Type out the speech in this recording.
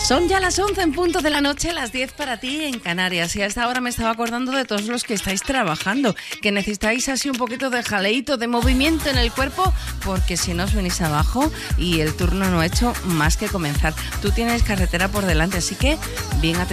Son ya las 11 en punto de la noche, las 10 para ti en Canarias. Y a esta hora me estaba acordando de todos los que estáis trabajando, que necesitáis así un poquito de jaleíto, de movimiento en el cuerpo, porque si no os venís abajo y el turno no ha hecho más que comenzar. Tú tienes carretera por delante, así que bien atentos.